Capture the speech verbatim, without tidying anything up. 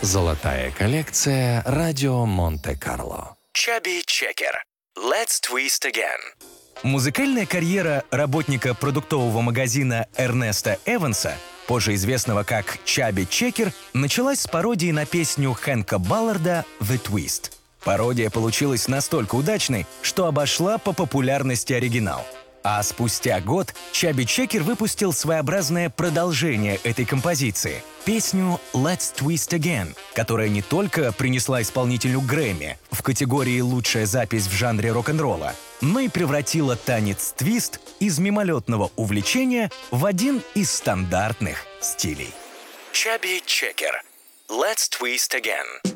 Золотая коллекция «Радио Монте-Карло». Chubby Checker. Let's twist again. Музыкальная карьера работника продуктового магазина Эрнеста Эванса, позже известного как Chubby Checker, началась с пародии на песню Хэнка Балларда «The Twist». Пародия получилась настолько удачной, что обошла по популярности оригинал. А спустя год Chubby Checker выпустил своеобразное продолжение этой композиции — песню «Let's Twist Again», которая не только принесла исполнителю Грэмми в категории «Лучшая запись в жанре рок-н-ролла», но и превратила танец твист из мимолетного увлечения в один из стандартных стилей. Chubby Checker. Let's twist again.